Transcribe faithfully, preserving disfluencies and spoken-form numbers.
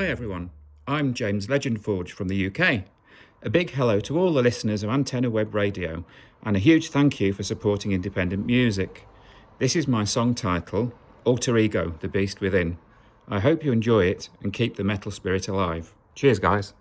everyone, I'm James Legendforge from the U K. A big hello to all the listeners of Antenna Web Radio, and a huge thank you for supporting independent music. This is my song title, Alter Ego, The Beast Within. I hope you enjoy it and keep the metal spirit alive. Cheers, guys.